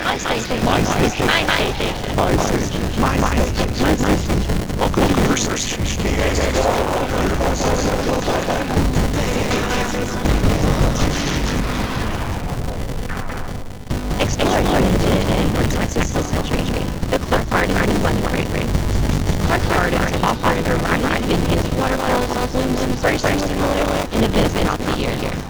My station. My station. My station. Welcome to your station. Exploring today for Texas history. The Clark Garden One Great Ring. Clark Garden is offered a variety of vintage waterfalls, blooms, and birds in the visit of the year.